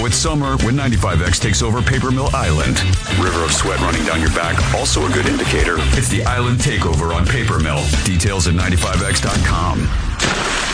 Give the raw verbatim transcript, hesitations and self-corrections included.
Now it's summer when ninety-five X takes over Paper Mill Island. River of sweat running down your back, also a good indicator. It's the Island Takeover on Paper Mill. Details at ninety-five X dot com.